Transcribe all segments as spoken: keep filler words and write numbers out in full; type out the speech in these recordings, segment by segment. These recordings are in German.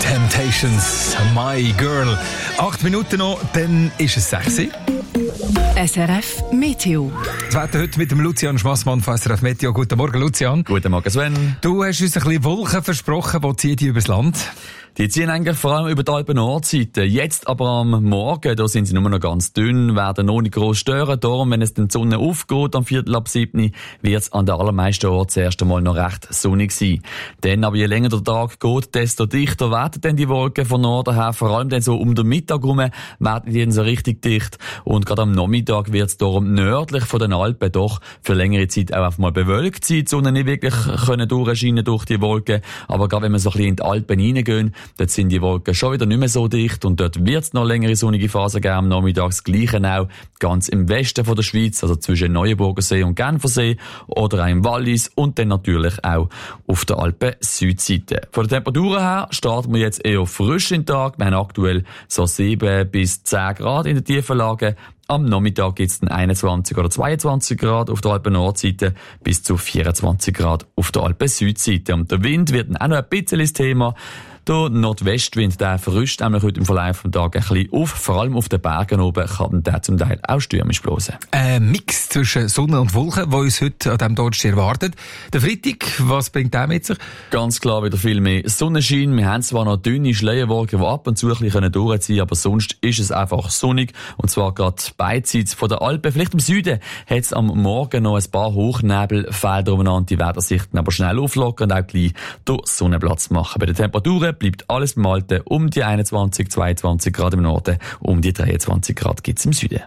Temptations, My Girl. Acht Minuten noch, dann ist es sechs. S R F Meteo. Das Wetter heute mit dem Lucian Schmassmann von S R F Meteo. Guten Morgen, Lucian. Guten Morgen, Sven. Du hast uns ein bisschen Wolken versprochen. Wo ziehen die übers Land? Die ziehen eigentlich vor allem über die Alpen-Nordseite. Jetzt aber am Morgen, da sind sie nur noch ganz dünn, werden noch nicht gross stören. Darum, wenn es dann die Sonne aufgeht, am Viertel ab sieben, wird es an den allermeisten Orten zuerst einmal noch recht sonnig sein. Dann aber je länger der Tag geht, desto dichter werden dann die Wolken von Norden her. Vor allem dann so um den Mittag herum werden die dann so richtig dicht. Und gerade am Nachmittag wird es darum nördlich von den Alpen doch für längere Zeit auch einfach mal bewölkt sein. Die Sonne nicht wirklich können durchscheinen durch die Wolken. Aber gerade wenn wir so ein bisschen in die Alpen reingehen, dort sind die Wolken schon wieder nicht mehr so dicht und dort wird es noch längere sonnige Phasen geben am Nachmittag. Das Gleiche auch ganz im Westen von der Schweiz, also zwischen Neuenburgersee und Genfersee oder auch im Wallis und dann natürlich auch auf der Alpen-Südseite. Von der Temperatur her starten wir jetzt eher frisch in den Tag. Wir haben aktuell so sieben bis zehn Grad in den tiefen Lagen. Am Nachmittag gibt es dann einundzwanzig oder zweiundzwanzig Grad auf der Alpen-Nordseite bis zu vierundzwanzig Grad auf der Alpen-Südseite. Und der Wind wird dann auch noch ein bisschen das Thema. Der Nordwestwind, der verrüscht nämlich heute im Verlauf des Tages ein bisschen auf. Vor allem auf den Bergen oben kann der zum Teil auch stürmisch blosen. Ein Mix zwischen Sonne und Wolken, der uns heute an diesem Donnerstag erwartet. Der Freitag, was bringt der mit sich? Ganz klar wieder viel mehr Sonnenschein. Wir haben zwar noch dünne Schleierwolken, die ab und zu ein bisschen durchziehen können, aber sonst ist es einfach sonnig. Und zwar gerade beidseits von der Alpen. Vielleicht im Süden hat es am Morgen noch ein paar Hochnebelfelder umeinander. Die werden sich dann aber schnell auflockern und auch gleich durch Sonnenplatz machen. Bei den Temperaturen bleibt alles beim Alten um die einundzwanzig, zweiundzwanzig Grad im Norden, um die dreiundzwanzig Grad gibt es im Süden.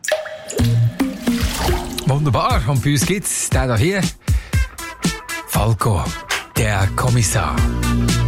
Wunderbar, und bei uns gibt es den hier, Falco, der Kommissar.